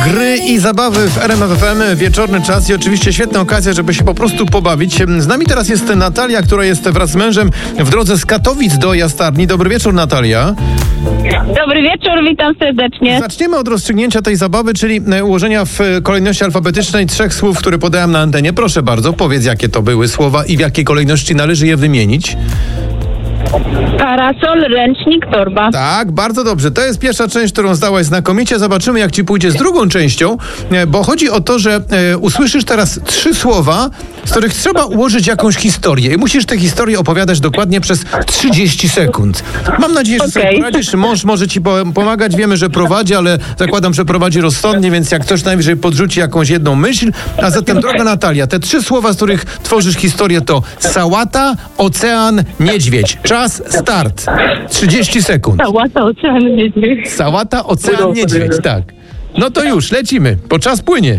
Gry i zabawy w RMF FM, wieczorny czas i oczywiście świetna okazja, żeby się po prostu pobawić. Z nami teraz jest Natalia, która jest wraz z mężem w drodze z Katowic do Jastarni. Dobry wieczór, Natalia. Dobry wieczór, witam serdecznie. Zaczniemy od rozstrzygnięcia tej zabawy, czyli ułożenia w kolejności alfabetycznej 3 słów, które podałem na antenie. Proszę bardzo, powiedz, jakie to były słowa i w jakiej kolejności należy je wymienić. Parasol, ręcznik, torba. Tak, bardzo dobrze. To jest pierwsza część, którą zdałaś znakomicie. Zobaczymy, jak ci pójdzie z drugą częścią, bo chodzi o to, że usłyszysz teraz 3 słowa, z których trzeba ułożyć jakąś historię i musisz tę historię opowiadać dokładnie przez 30 sekund. Mam nadzieję, że sobie poradzisz. Mąż może ci pomagać. Wiemy, że prowadzi, ale zakładam, że prowadzi rozsądnie, więc jak ktoś najwyżej podrzuci jakąś jedną myśl. A zatem, droga Natalia, te 3 słowa, z których tworzysz historię, to sałata, ocean, niedźwiedź. Czas, start. 30 sekund. Sałata, ocean, niedźwiedź. Sałata, ocean, niedźwiedź, tak. No to już, lecimy, bo czas płynie.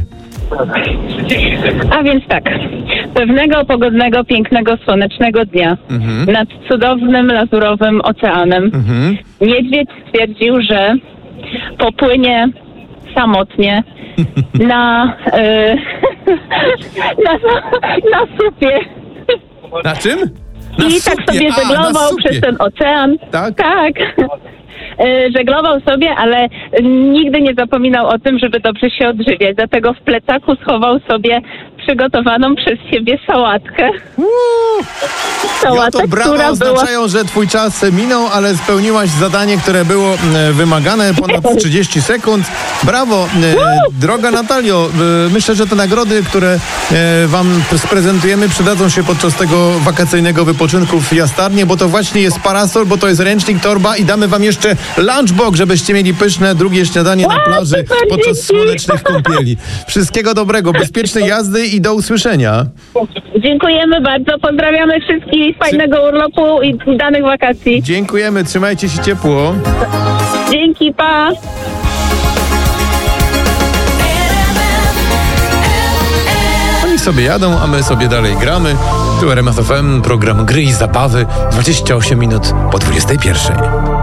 A więc tak. Pewnego pogodnego, pięknego, słonecznego dnia nad cudownym, lazurowym oceanem niedźwiedź stwierdził, że popłynie samotnie na supie. Na czym? I tak sobie żeglował przez ten ocean. Tak? Tak. Żeglował sobie, ale nigdy nie zapominał o tym, żeby dobrze się odżywiać. Dlatego w plecaku schował sobie przygotowaną przez siebie sałatkę. To brawa oznaczają, że twój czas minął, ale spełniłaś zadanie, które było wymagane, ponad 30 sekund. Brawo, droga Natalio. Myślę, że te nagrody, które wam sprezentujemy, przydadzą się podczas tego wakacyjnego wypoczynku w Jastarnie, bo to właśnie jest parasol, bo to jest ręcznik, torba i damy wam jeszcze lunchbox, żebyście mieli pyszne drugie śniadanie na plaży podczas słonecznych kąpieli. Wszystkiego dobrego, bezpiecznej jazdy i do usłyszenia. Dziękujemy bardzo, pozdrawiamy wszystkich, fajnego urlopu i udanych wakacji. Dziękujemy, trzymajcie się ciepło. Dzięki, pa! Oni sobie jadą, a my sobie dalej gramy. Tu RMF FM, program Gry i Zabawy, 28 minut po 21.